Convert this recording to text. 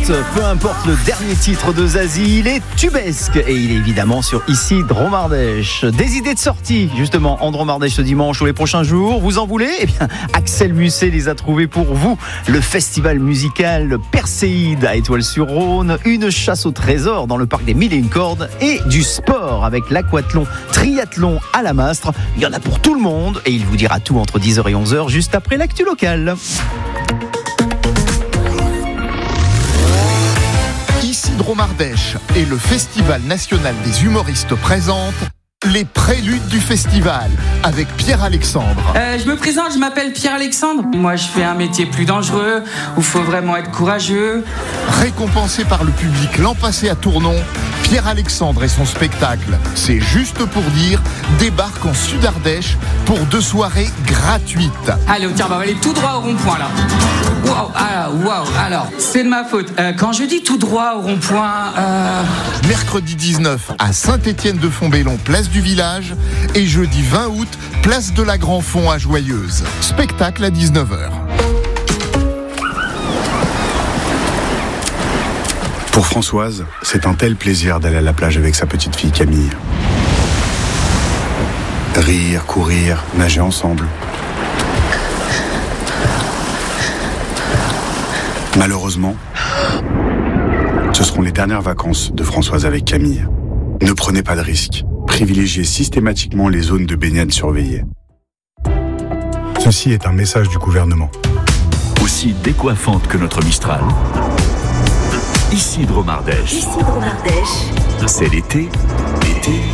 peu importe le dernier titre de Zazie, il est tubesque et il est évidemment sur Ici Dromardèche. Des idées de sortie justement en Dromardèche ce dimanche ou les prochains jours, vous en voulez ? Eh bien, Axel Musset les a trouvés pour vous. Le festival musical Perséide à Étoile-sur-Rhône, une chasse au trésor dans le parc des Mille et une cordes et du sport avec l'aquathlon, triathlon à la Mastre. Il y en a pour tout le monde et il vous dira tout entre 10h et 11h juste après l'actu locale. Ici Dromardèche et le Festival national des humoristes présentent les préludes du festival avec Pierre-Alexandre. Je me présente, je m'appelle Pierre-Alexandre. Moi, je fais un métier plus dangereux où il faut vraiment être courageux. Récompensé par le public l'an passé à Tournon, Pierre-Alexandre et son spectacle C'est juste pour dire débarque en Sud-Ardèche pour 2 soirées gratuites. Allez, tiens, on va aller tout droit au rond-point là. Waouh, alors, c'est de ma faute. Quand je dis tout droit au rond-point, Mercredi 19 à Saint-Étienne-de-Fontbellon, place du village, et jeudi 20 août, place de la Grand-Fond à Joyeuse. Spectacle à 19h. Pour Françoise, c'est un tel plaisir d'aller à la plage avec sa petite fille Camille. Rire, courir, nager ensemble. Malheureusement, ce seront les dernières vacances de Françoise avec Camille. Ne prenez pas de risques. Privilégiez systématiquement les zones de baignade surveillées. Ceci est un message du gouvernement. Aussi décoiffante que notre Mistral. Ici Dromardèche. C'est l'été.